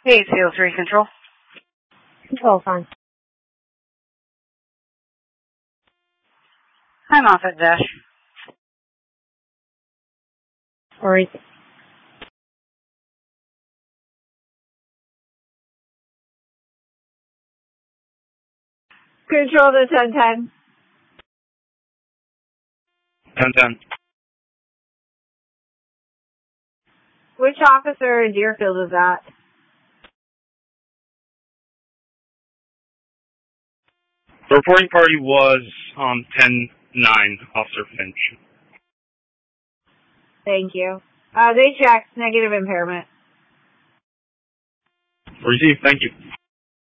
Hey, Seal 3 Control. Control, fine. I'm off at Dash. Sorry. Control to 1010. 1010. Which officer in Deerfield is that? The reporting party was on 10-9, Officer Finch. Thank you. They checked. Negative impairment. Received. Thank you.